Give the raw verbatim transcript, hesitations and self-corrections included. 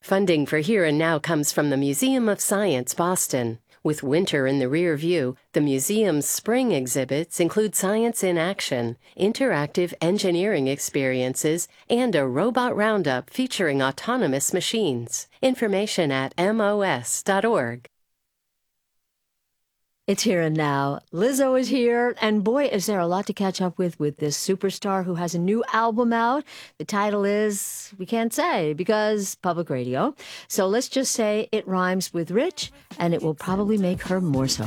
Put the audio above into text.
Funding for Here and Now comes from the Museum of Science, Boston. With winter in the rear view, the museum's spring exhibits include science in action, interactive engineering experiences, and a robot roundup featuring autonomous machines. Information at M O S dot org. It's Here and Now. Lizzo is here, and boy, is there a lot to catch up with with this superstar who has a new album out. The title is, we can't say, because public radio. So let's just say it rhymes with rich, and it will probably make her more so.